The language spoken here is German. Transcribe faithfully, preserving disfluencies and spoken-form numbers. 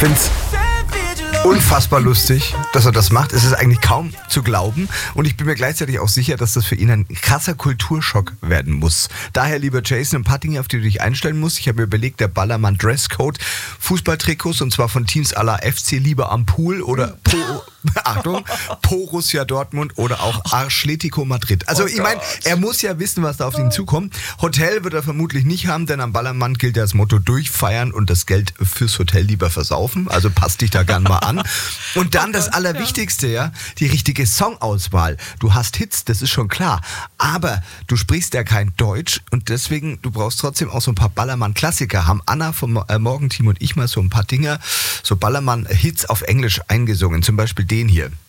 finde es unfassbar lustig, dass er das macht. Es ist eigentlich kaum zu glauben und ich bin mir gleichzeitig auch sicher, dass das für ihn ein krasser Kulturschock werden muss. Daher, lieber Jason, ein paar Dinge, auf die du dich einstellen musst. Ich habe mir überlegt, der Ballermann Dresscode, Fußballtrikots und zwar von Teams à la F C Liebe am Pool oder Po, Achtung, Borussia Dortmund oder auch Arschletico Madrid. Also Oh ich meine, Gott. er muss ja wissen, was da auf ihn zukommt. Hotel wird er vermutlich nicht haben, denn am Ballermann gilt ja das Motto durchfeiern und das Geld fürs Hotel lieber versaufen. Also passt dich da gern mal an. Und dann das Allerwichtigste, ja, die richtige Songauswahl. Du hast Hits, das ist schon klar. Aber du sprichst ja kein Deutsch und deswegen, du brauchst trotzdem auch so ein paar Ballermann-Klassiker. Haben Anna vom äh, Morgenteam und ich mal so ein paar Dinger, so Ballermann-Hits auf Englisch eingesungen. Zum Beispiel den hier.